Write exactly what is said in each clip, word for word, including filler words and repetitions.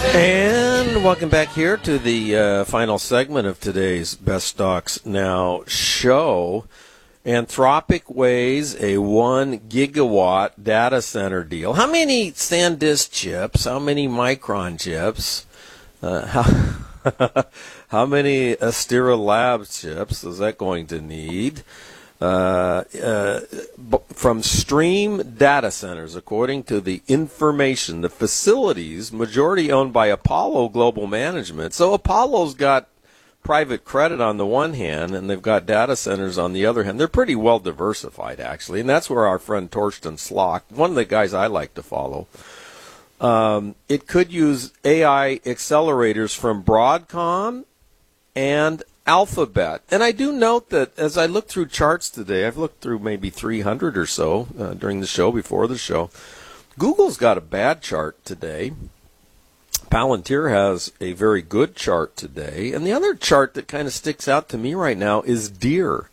And welcome back here to the uh, final segment of today's Best Stocks Now show. Anthropic weighs a one gigawatt data center deal. How many SanDisk chips? How many Micron chips? Uh, how, how many Astera Labs chips is that going to need? Uh, uh, from Stream Data Centers, according to the information, the facilities, majority owned by Apollo Global Management. So Apollo's got private credit on the one hand, and they've got data centers on the other hand. They're pretty well diversified, actually, and that's where our friend Torsten Slok, one of the guys I like to follow, um, it could use A I accelerators from Broadcom and Alphabet. And I do note that as I look through charts today, I've looked through maybe three hundred or so uh, during the show, before the show. Google's got a bad chart today. Palantir has a very good chart today. And the other chart that kind of sticks out to me right now is Deere,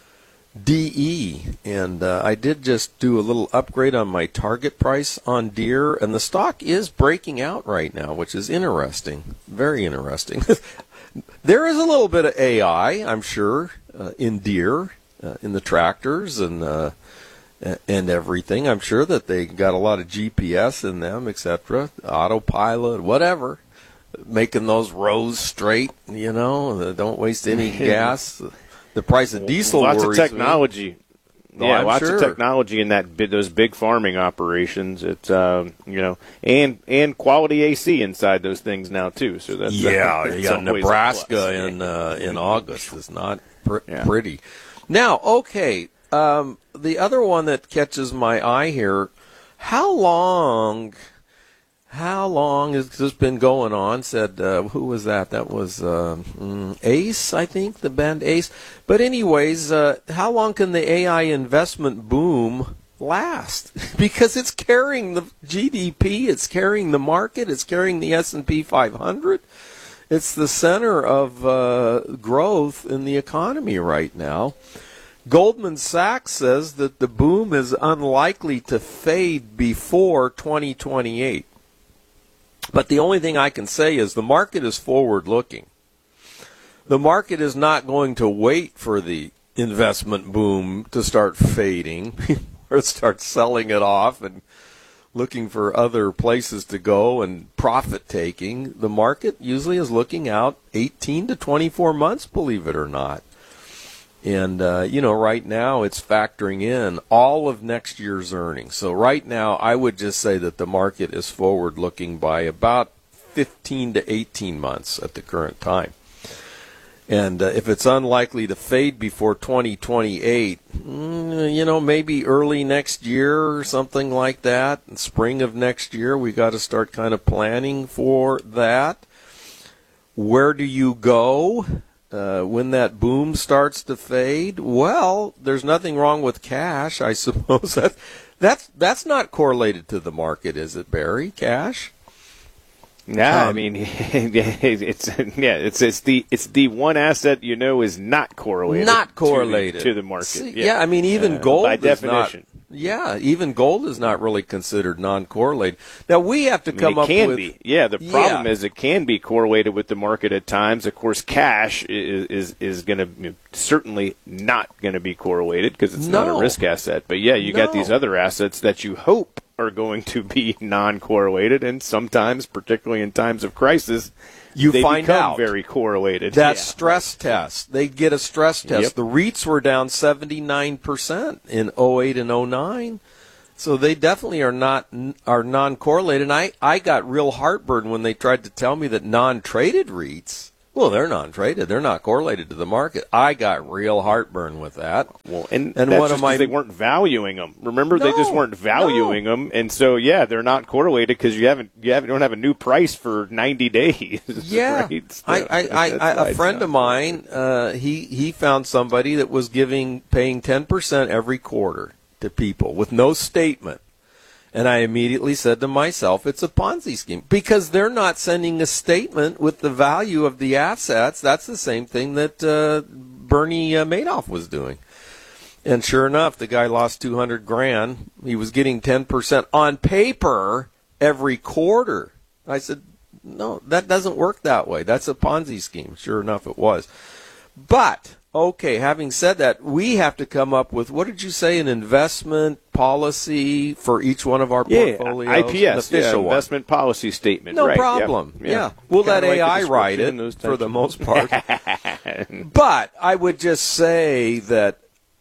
D E. And uh, I did just do a little upgrade on my target price on Deere, and the stock is breaking out right now, which is interesting, very interesting. There is a little bit of A I, I'm sure, uh, in Deere, uh, in the tractors and uh, and everything. I'm sure that they got a lot of G P S in them, et cetera, autopilot, whatever, making those rows straight, you know, don't waste any gas. The price of diesel Lots worries of technology. me. Yeah, oh, lots sure. of technology in that those big farming operations. It's um, you know, and and quality A C inside those things now too. So that's yeah, that's yeah. Nebraska in uh, in August is not pr- yeah. pretty. Now, okay, um, the other one that catches my eye here. How long? How long has this been going on? Said, uh, who was that? That was uh, mm, Ace, I think, the band Ace. But anyways, uh, how long can the A I investment boom last? Because it's carrying the G D P, it's carrying the market, it's carrying the S and P five hundred. It's the center of uh, growth in the economy right now. Goldman Sachs says that the boom is unlikely to fade before twenty twenty-eight. But the only thing I can say is the market is forward-looking. The market is not going to wait for the investment boom to start fading or start selling it off and looking for other places to go and profit-taking. The market usually is looking out eighteen to twenty-four months, believe it or not. And, uh, you know, right now it's factoring in all of next year's earnings. So right now I would just say that the market is forward-looking by about fifteen to eighteen months at the current time. And uh, if it's unlikely to fade before twenty twenty-eight, mm, you know, maybe early next year or something like that, in spring of next year, we got to start kind of planning for that. Where do you go? Uh, when that boom starts to fade? Well, there's nothing wrong with cash, I suppose. That, that's that's not correlated to the market, is it, Barry? Cash? No, um, I mean, it's yeah, it's it's the it's the one asset you know is not correlated, not correlated to the, to the market. See, yeah. yeah, I mean, even uh, gold by is definition. Not, yeah, even gold is not really considered non-correlated. Now we have to I mean, come it up can with. Be. Yeah, the problem yeah. is it can be correlated with the market at times. Of course, cash is is, is going to you know, certainly not going to be correlated because it's no. not a risk asset. But yeah, you no. got these other assets that you hope are going to be non-correlated, and sometimes, particularly in times of crisis, you they find become out very correlated. That yeah. stress test. They get a stress test. Yep. The REITs were down seventy-nine percent in oh eight and oh nine. So they definitely are not are non-correlated. And I, I got real heartburn when they tried to tell me that non-traded REITs, well, they're non-traded. They're not correlated to the market. I got real heartburn with that. Well, and, and that's one just of my they weren't valuing them. Remember, no, they just weren't valuing no. them, and so yeah, they're not correlated because you haven't you haven't you don't have a new price for ninety days. Yeah, right? so I, I, I, I a friend of mine, uh, he he found somebody that was giving paying ten percent every quarter to people with no statement. And I immediately said to myself, it's a Ponzi scheme because they're not sending a statement with the value of the assets. That's the same thing that uh, Bernie uh, Madoff was doing. And sure enough, the guy lost two hundred grand. He was getting ten percent on paper every quarter. I said, no, that doesn't work that way. That's a Ponzi scheme. Sure enough, it was. But, okay, having said that, we have to come up with, what did you say, an investment policy for each one of our yeah, portfolios? I P S, an official yeah, one. investment policy statement. No right, problem. Yeah, yeah. yeah. We'll Kinda let like A I the write description, it those for the types most of- part. But I would just say that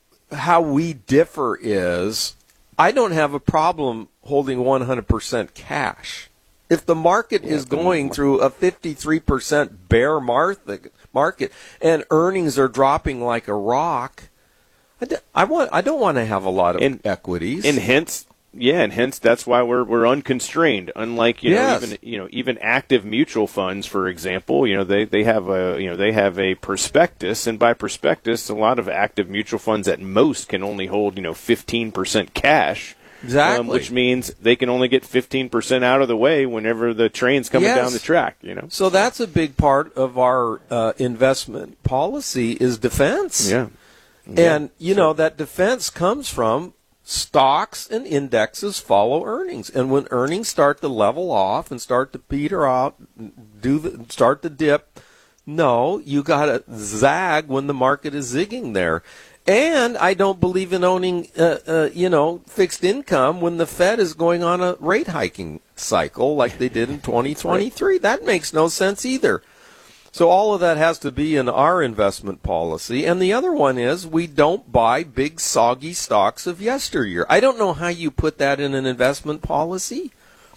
how we differ is I don't have a problem holding one hundred percent cash. If the market is going through a fifty-three percent bear market, market and earnings are dropping like a rock, I, d- I want I don't want to have a lot of And- equities. And hence, yeah, and hence that's why we're we're unconstrained. Unlike you Yes. know even you know even active mutual funds, for example, you know they, they have a you know they have a prospectus, and by prospectus, a lot of active mutual funds at most can only hold you know fifteen percent cash. Exactly. Um, which means they can only get fifteen percent out of the way whenever the train's coming Yes. down the track, you know. So that's a big part of our uh, investment policy is defense. Yeah. And, you know, that defense comes from stocks and indexes follow earnings. And when earnings start to level off and start to peter out, do the, start to dip, no, you got to zag when the market is zigging there. And I don't believe in owning, uh, uh, you know, fixed income when the Fed is going on a rate hiking cycle like they did in twenty twenty-three. That makes no sense either. So all of that has to be in our investment policy. And the other one is we don't buy big soggy stocks of yesteryear. I don't know how you put that in an investment policy.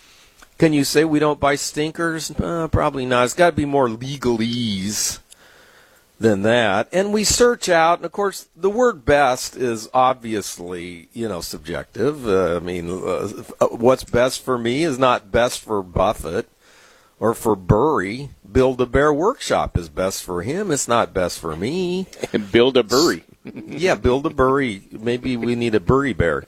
Can you say we don't buy stinkers? Uh, probably not. It's got to be more legalese than that. And we search out, and of course, the word best is obviously, you know, subjective. Uh, I mean, uh, what's best for me is not best for Buffett or for Burry. Build-A-Bear Workshop is best for him. It's not best for me. And build a bury. Yeah, Build-A-Burry. Maybe we need a Burry Bear.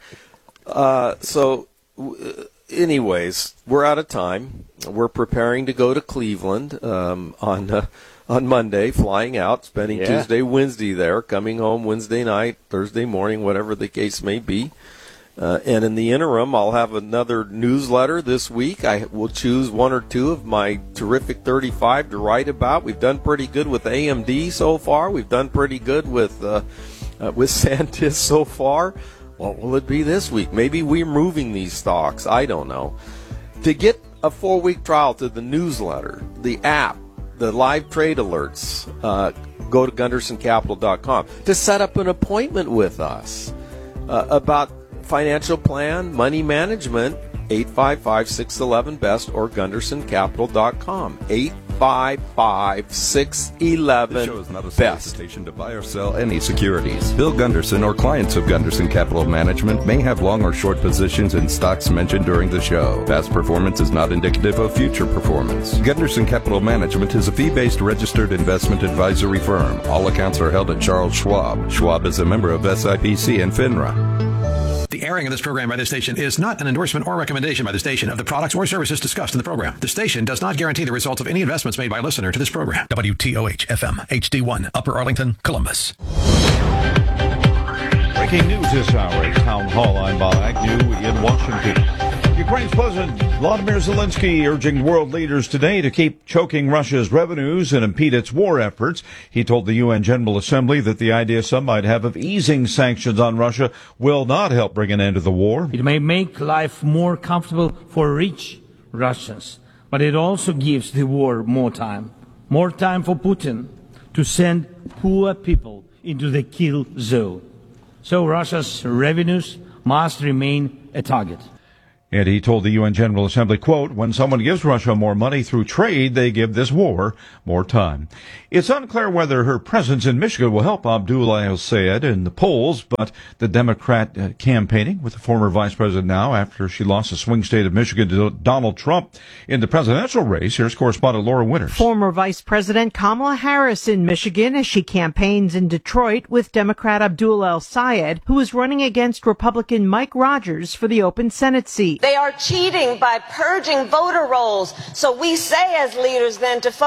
Uh, so, w- anyways, we're out of time. We're preparing to go to Cleveland um, on uh, on Monday, flying out, spending Yeah. Tuesday, Wednesday there, coming home Wednesday night, Thursday morning, whatever the case may be. Uh, and in the interim, I'll have another newsletter this week. I will choose one or two of my terrific thirty-five to write about. We've done pretty good with A M D so far. We've done pretty good with uh, uh, with Santis so far. What will it be this week? Maybe we're moving these stocks. I don't know. To get a four-week trial to the newsletter, the app, the live trade alerts, uh, go to gunderson capital dot com. To set up an appointment with us uh, about financial plan, money management, eight five five, six one one, B E S T or gunderson capital dot com. eight five five, six one one, This show is not a B E S T. solicitation to buy or sell any securities. Bill Gunderson or clients of Gunderson Capital Management may have long or short positions in stocks mentioned during the show. Past performance is not indicative of future performance. Gunderson Capital Management is a fee-based registered investment advisory firm. All accounts are held at Charles Schwab. Schwab is a member of S I P C and FINRA. The airing of this program by this station is not an endorsement or recommendation by the station of the products or services discussed in the program. The station does not guarantee the results of any investments made by a listener to this program. W T O H F M H D one, Upper Arlington, Columbus. Breaking news this hour at Town Hall. I'm Bob Agnew in Washington. Ukraine's President Vladimir Zelensky urging world leaders today to keep choking Russia's revenues and impede its war efforts. He told the U N General Assembly that the idea some might have of easing sanctions on Russia will not help bring an end to the war. It may make life more comfortable for rich Russians, but it also gives the war more time. More time for Putin to send poor people into the kill zone. So Russia's revenues must remain a target. And he told the U N General Assembly, quote, when someone gives Russia more money through trade, they give this war more time. It's unclear whether her presence in Michigan will help Abdullah el-Sayed in the polls, but the Democrat uh, campaigning with the former vice president now after she lost the swing state of Michigan to Donald Trump in the presidential race. Here's correspondent Laura Winters. Former Vice President Kamala Harris in Michigan as she campaigns in Detroit with Democrat Abdullah el-Sayed, who is running against Republican Mike Rogers for the open Senate seat. They are cheating by purging voter rolls. So we say as leaders then to folks,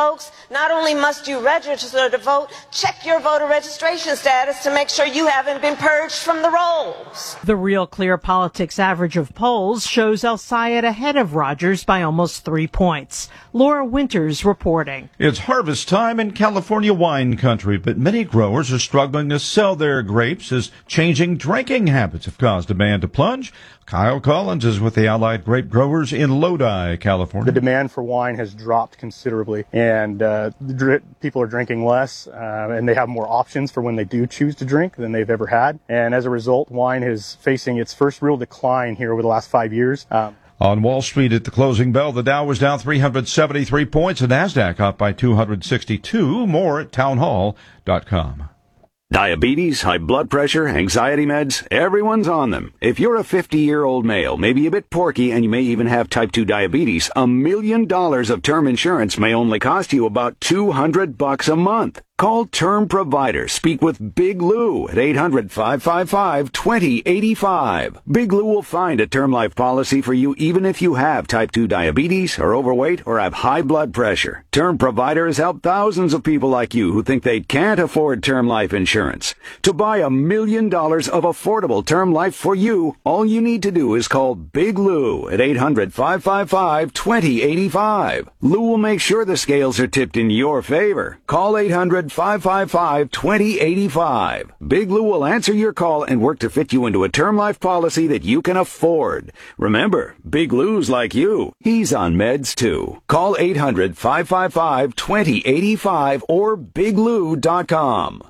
Not only must you register to vote, check your voter registration status to make sure you haven't been purged from the rolls. The Real Clear Politics average of polls shows El-Sayed ahead of Rogers by almost three points. Laura Winters reporting. It's harvest time in California wine country, but many growers are struggling to sell their grapes as changing drinking habits have caused demand to plunge. Kyle Collins is with the Allied Grape Growers in Lodi, California. The demand for wine has dropped considerably, and uh, dr- people are drinking less, uh, and they have more options for when they do choose to drink than they've ever had. And as a result, wine is facing its first real decline here over the last five years. Um, On Wall Street at the closing bell, the Dow was down three hundred seventy-three points, the NASDAQ up by two hundred sixty-two. More at townhall dot com. Diabetes, high blood pressure, anxiety meds, everyone's on them. If you're a fifty-year-old male, maybe a bit porky, and you may even have type two diabetes, a million dollars of term insurance may only cost you about two hundred bucks a month. Call Term Provider. Speak with Big Lou at eight hundred, five five five, two zero eight five. Big Lou will find a term life policy for you even if you have type two diabetes, are overweight, or have high blood pressure. Term Provider has helped thousands of people like you who think they can't afford term life insurance. To buy a million dollars of affordable term life for you, all you need to do is call Big Lou at eight hundred, five five five, two zero eight five. Lou will make sure the scales are tipped in your favor. Call eight hundred, five five five, two zero eight five. Big Lou will answer your call and work to fit you into a term life policy that you can afford. Remember, Big Lou's like you. He's on meds too. Call eight hundred, five five five, two zero eight five or big lou dot com.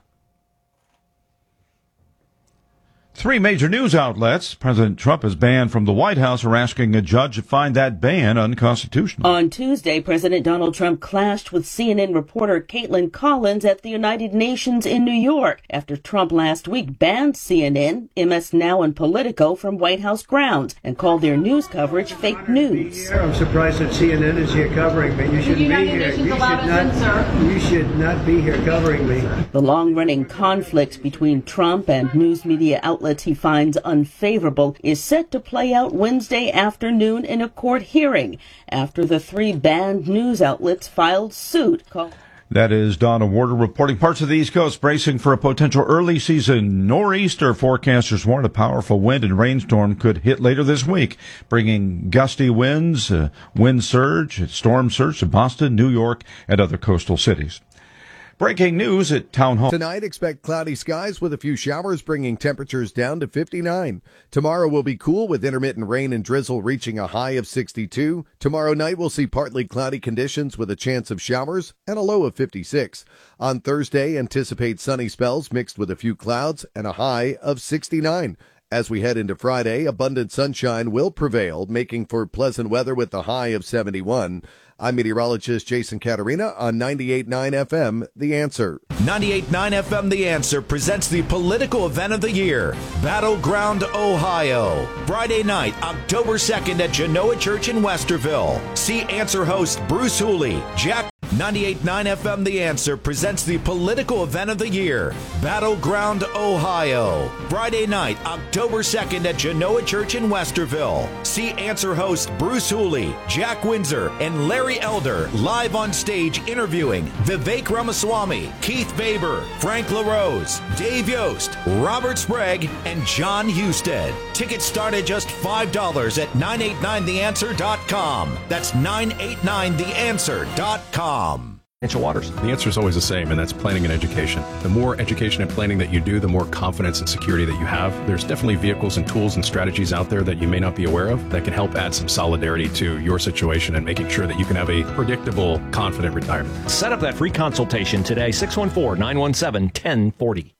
Three major news outlets President Trump has banned from the White House are asking a judge to find that ban unconstitutional. On Tuesday, President Donald Trump clashed with C N N reporter Caitlin Collins at the United Nations in New York after Trump last week banned C N N, M S Now, and Politico from White House grounds and called their news coverage fake news. I'm surprised that C N N is here covering me. You should be here. You should not, you should not be here covering me. The long-running conflict between Trump and news media outlets he finds unfavorable is set to play out Wednesday afternoon in a court hearing after the three banned news outlets filed suit. Called That is Donna Warder reporting. Parts of the East Coast bracing for a potential early season nor'easter. Forecasters warn a powerful wind and rainstorm could hit later this week, bringing gusty winds, uh, wind surge, storm surge to Boston, New York, and other coastal cities. Breaking news at Town Hall. Tonight, expect cloudy skies with a few showers, bringing temperatures down to fifty-nine. Tomorrow will be cool with intermittent rain and drizzle reaching a high of sixty-two. Tomorrow night, we'll see partly cloudy conditions with a chance of showers and a low of fifty-six. On Thursday, anticipate sunny spells mixed with a few clouds and a high of sixty-nine. As we head into Friday, abundant sunshine will prevail, making for pleasant weather with a high of seventy-one. I'm meteorologist Jason Caterina on ninety-eight point nine F M, The Answer. ninety-eight point nine F M, The Answer presents the political event of the year, Battleground, Ohio. Friday night, October second at Genoa Church in Westerville. See Answer host Bruce Hooley, Jack. ninety-eight point nine F M, The Answer presents the political event of the year, Battleground, Ohio. Friday night, October second at Genoa Church in Westerville. See Answer host Bruce Hooley, Jack Windsor, and Larry Elder live on stage interviewing Vivek Ramaswamy, Keith Baber, Frank LaRose, Dave Yost, Robert Sprague, and John Husted. Tickets start at just five dollars at nine eight nine the answer dot com. That's nine eight nine the answer dot com. Financial Waters. The answer is always the same, and that's planning and education. The more education and planning that you do, the more confidence and security that you have. There's definitely vehicles and tools and strategies out there that you may not be aware of that can help add some solidarity to your situation and making sure that you can have a predictable, confident retirement. Set up that free consultation today, six one four, nine one seven, one zero four zero.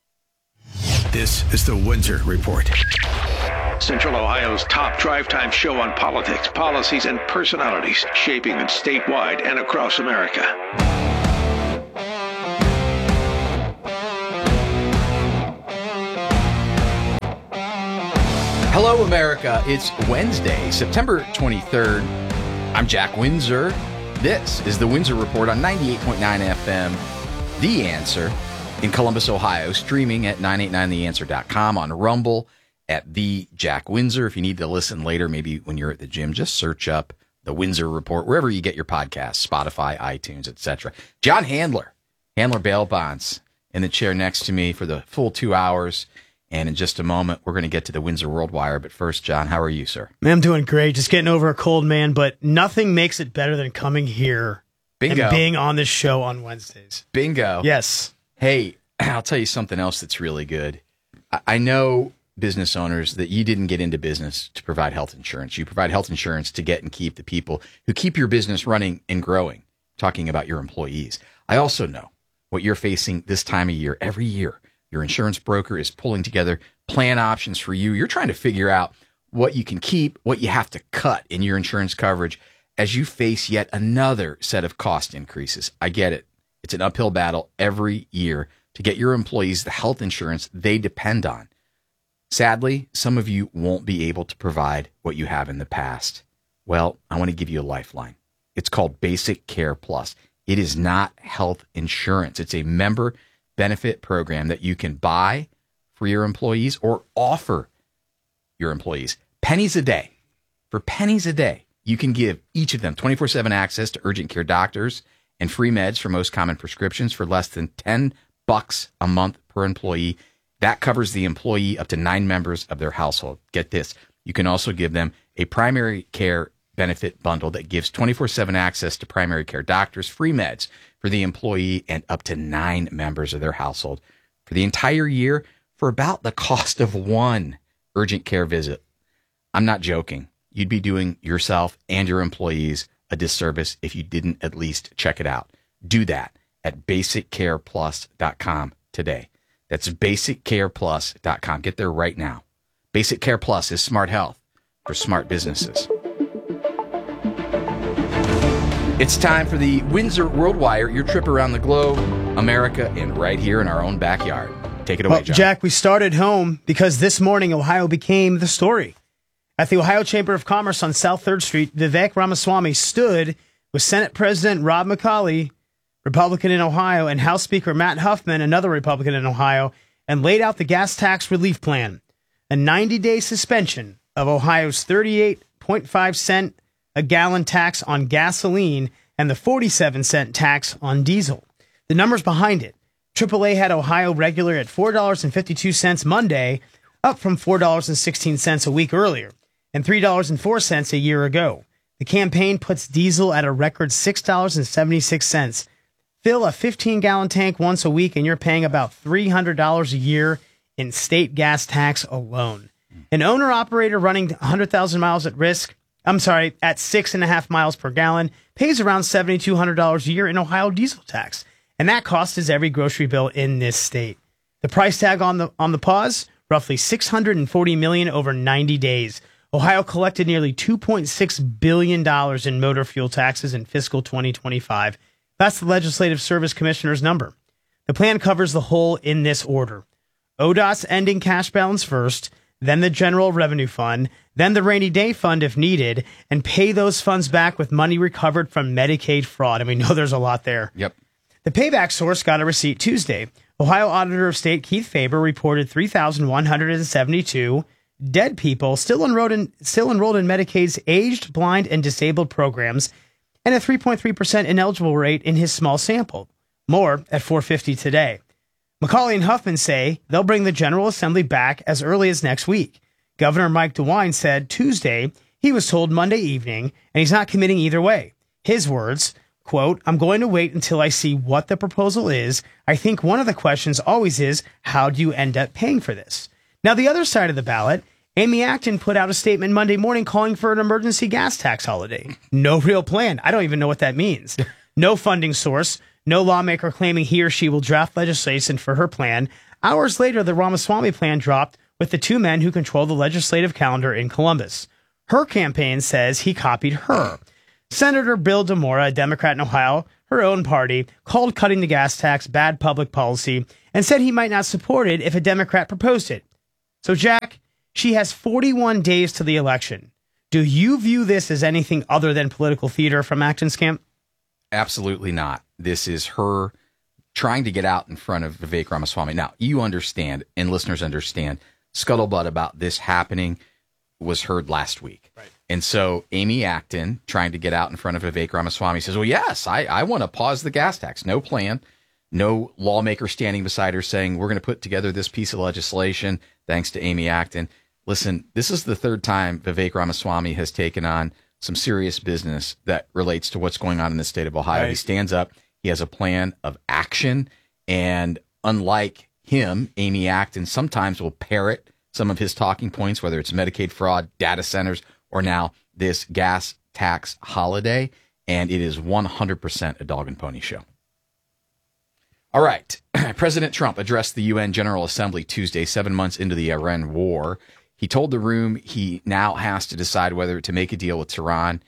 This is the Windsor Report. Central Ohio's top drive time show on politics, policies, and personalities shaping them statewide and across America. Hello, America. It's Wednesday, September twenty-third. I'm Jack Windsor. This is the Windsor Report on ninety-eight point nine F M, The Answer, in Columbus, Ohio, streaming at nine eight nine the answer dot com, on Rumble, at The Jack Windsor. If you need to listen later, maybe when you're at the gym, just search up The Windsor Report, wherever you get your podcasts, Spotify, iTunes, et cetera. John Handler, Handler Bail Bonds, in the chair next to me for the full two hours. And in just a moment, we're going to get to the Windsor World Wire. But first, John, how are you, sir? Man, I'm doing great. Just getting over a cold, man. But nothing makes it better than coming here Bingo. and being on this show on Wednesdays. Bingo. Yes. Hey, I'll tell you something else that's really good. I, I know business owners that you didn't get into business to provide health insurance. You provide health insurance to get and keep the people who keep your business running and growing, talking about your employees. I also know what you're facing this time of year. Every year, your insurance broker is pulling together plan options for you. You're trying to figure out what you can keep, what you have to cut in your insurance coverage as you face yet another set of cost increases. I get it. It's an uphill battle every year to get your employees the health insurance they depend on. Sadly, some of you won't be able to provide what you have in the past. Well, I want to give you a lifeline. It's called Basic Care Plus. It is not health insurance. It's a member benefit program that you can buy for your employees or offer your employees. Pennies a day. For pennies a day, you can give each of them twenty-four seven access to urgent care doctors and free meds for most common prescriptions for less than ten bucks a month per employee. That covers the employee up to nine members of their household. Get this. You can also give them a primary care benefit bundle that gives twenty-four seven access to primary care doctors, free meds for the employee, and up to nine members of their household for the entire year for about the cost of one urgent care visit. I'm not joking. You'd be doing yourself and your employees a disservice if you didn't at least check it out. Do that at basic care plus dot com today. That's basic care plus dot com. Get there right now. Basic Care Plus is smart health for smart businesses. It's time for the Windsor World Wire, your trip around the globe, America, and right here in our own backyard. Take it away, Well, John. Jack, we started home because this morning Ohio became the story. At the Ohio Chamber of Commerce on South third Street, Vivek Ramaswamy stood with Senate President Rob McCauley, Republican in Ohio, and House Speaker Matt Huffman, another Republican in Ohio, and laid out the gas tax relief plan, a ninety-day suspension of Ohio's thirty-eight point five cent a gallon tax on gasoline and the forty-seven cent tax on diesel. The numbers behind it: triple A had Ohio regular at four dollars and fifty-two cents Monday, up from four dollars and sixteen cents a week earlier, and three dollars and four cents a year ago. The campaign puts diesel at a record six dollars and seventy-six cents. Fill a fifteen-gallon tank once a week, and you're paying about three hundred dollars a year in state gas tax alone. An owner-operator running one hundred thousand miles at risk, I'm sorry, at six and a half miles per gallon, pays around seven thousand two hundred dollars a year in Ohio diesel tax, and that cost is every grocery bill in this state. The price tag on the on the pause, roughly six hundred forty million dollars over ninety days. Ohio collected nearly two point six billion dollars in motor fuel taxes in fiscal twenty twenty-five. That's the Legislative Service Commissioner's number. The plan covers the whole in this order: O D O T's ending cash balance first, then the General Revenue Fund, then the Rainy Day Fund if needed, and pay those funds back with money recovered from Medicaid fraud. And we know there's a lot there. Yep. The payback source got a receipt Tuesday. Ohio Auditor of State Keith Faber reported three thousand one hundred seventy-two dead people still enrolled in still enrolled in Medicaid's aged, blind, and disabled programs, and a three point three percent ineligible rate in his small sample. More at four fifty today. McCauley and Huffman say they'll bring the General Assembly back as early as next week. Governor Mike DeWine said Tuesday he was told Monday evening, and he's not committing either way. His words, quote, "I'm going to wait until I see what the proposal is. I think one of the questions always is, how do you end up paying for this?" Now, the other side of the ballot, Amy Acton put out a statement Monday morning calling for an emergency gas tax holiday. No real plan. I don't even know what that means. No funding source. No lawmaker claiming he or she will draft legislation for her plan. Hours later, the Ramaswamy plan dropped with the two men who control the legislative calendar in Columbus. Her campaign says he copied her. Senator Bill DeMora, a Democrat in Ohio, her own party, called cutting the gas tax bad public policy and said he might not support it if a Democrat proposed it. So, Jack, she has forty-one days to the election. Do you view this as anything other than political theater from Acton's camp? Absolutely not. This is her trying to get out in front of Vivek Ramaswamy. Now, you understand, and listeners understand, scuttlebutt about this happening was heard last week. Right. And so Amy Acton, trying to get out in front of Vivek Ramaswamy, says, well, yes, I, I want to pause the gas tax. No plan. No lawmaker standing beside her saying, we're going to put together this piece of legislation thanks to Amy Acton. Listen, this is the third time Vivek Ramaswamy has taken on some serious business that relates to what's going on in the state of Ohio. Right. He stands up. He has a plan of action. And unlike him, Amy Acton sometimes will parrot some of his talking points, whether it's Medicaid fraud, data centers, or now this gas tax holiday. And it is one hundred percent a dog and pony show. All right. President Trump addressed the U N General Assembly Tuesday, seven months into the Iran war. He told the room he now has to decide whether to make a deal with Tehran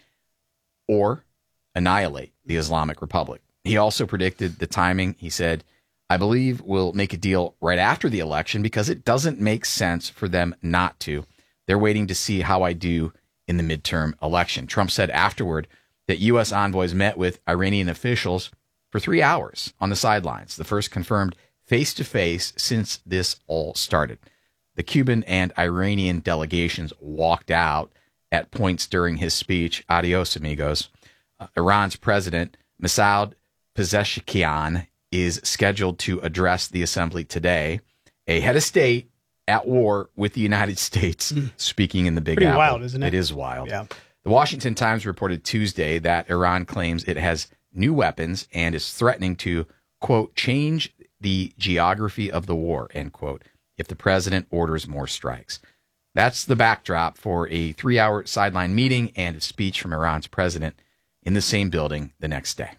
or annihilate the Islamic Republic. He also predicted the timing. He said, I believe we'll make a deal right after the election because it doesn't make sense for them not to. They're waiting to see how I do in the midterm election. Trump said afterward that U S envoys met with Iranian officials for three hours on the sidelines, the first confirmed face-to-face since this all started. The Cuban and Iranian delegations walked out at points during his speech. Adios, amigos. Uh, Iran's president, Masoud Pezeshkian, is scheduled to address the assembly today. A head of state at war with the United States, mm. speaking in the Big Pretty Apple. wild, isn't it? It is wild. Yeah. The Washington Times reported Tuesday that Iran claims it has new weapons and is threatening to, quote, change the geography of the war, end quote, if the president orders more strikes. That's the backdrop for a three-hour sideline meeting and a speech from Iran's president in the same building the next day.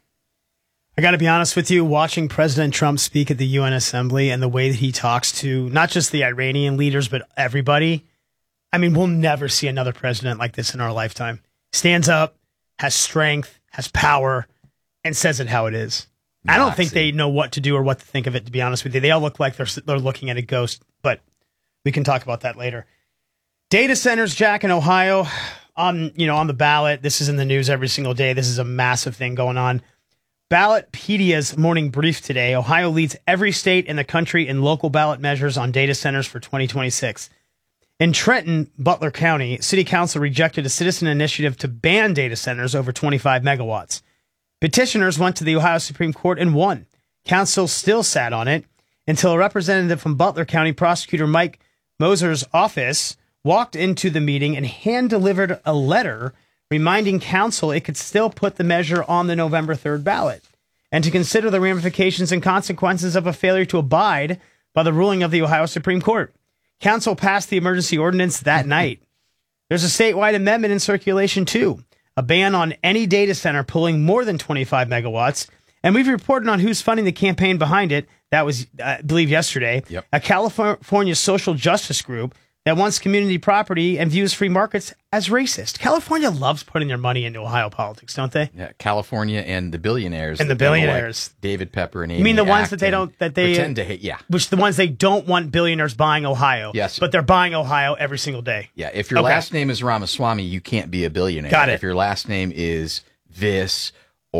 I got to be honest with you, watching President Trump speak at the U N Assembly and the way that he talks to not just the Iranian leaders, but everybody, I mean, we'll never see another president like this in our lifetime. Stands up, has strength, has power, and says it how it is. I don't think they know what to do or what to think of it, to be honest with you. They all look like they're they're looking at a ghost, but we can talk about that later. Data centers, Jack, in Ohio, on you know on the ballot. This is in the news every single day. This is a massive thing going on. Ballotpedia's morning brief today. Ohio leads every state in the country in local ballot measures on data centers for twenty twenty-six. In Trenton, Butler County, City Council rejected a citizen initiative to ban data centers over twenty-five megawatts. Petitioners went to the Ohio Supreme Court and won. Council still sat on it until a representative from Butler County Prosecutor Mike Moser's office walked into the meeting and hand-delivered a letter reminding council it could still put the measure on the November third ballot and to consider the ramifications and consequences of a failure to abide by the ruling of the Ohio Supreme Court. Council passed the emergency ordinance that night. There's a statewide amendment in circulation, too. A ban on any data center pulling more than twenty-five megawatts. And we've reported on who's funding the campaign behind it. That was, I believe, yesterday. Yep. A California social justice group that wants community property and views free markets as racist. California loves putting their money into Ohio politics, don't they? Yeah, California and the billionaires. And the billionaires. Like David Pepper and Amy You mean the ones Acton that they don't, that they pretend to hate? Yeah. Which the ones they don't want billionaires buying Ohio. Yes. But they're buying Ohio every single day. Yeah. If your Okay. last name is Ramaswamy, you can't be a billionaire. Got it. If your last name is Viss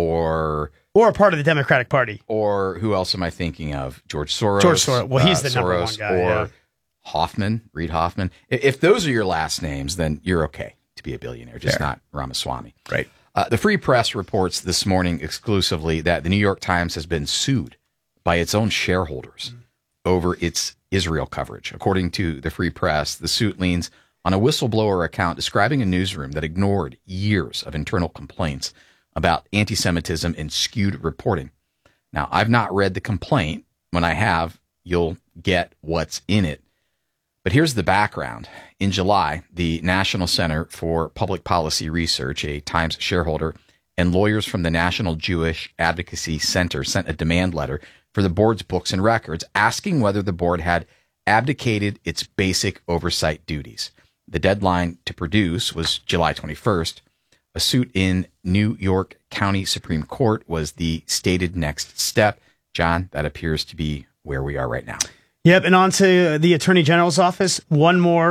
or Or a part of the Democratic Party. Or who else am I thinking of? George Soros. George Soros. Well, he's uh, the number Soros, one guy. Or yeah. Hoffman, Reid Hoffman. If, if those are your last names, then you're okay to be a billionaire, just Fair. not Ramaswamy. Right. Uh, the Free Press reports this morning exclusively that the New York Times has been sued by its own shareholders mm. over its Israel coverage. According to the Free Press, the suit leans on a whistleblower account describing a newsroom that ignored years of internal complaints about anti-Semitism and skewed reporting. Now, I've not read the complaint. When I have, you'll get what's in it. But here's the background. In July, the National Center for Public Policy Research, a Times shareholder, and lawyers from the National Jewish Advocacy Center sent a demand letter for the board's books and records, asking whether the board had abdicated its basic oversight duties. The deadline to produce was July twenty-first. A suit in New York County Supreme Court was the stated next step. John, that appears to be where we are right now. Yep, and on to the Attorney General's office. One more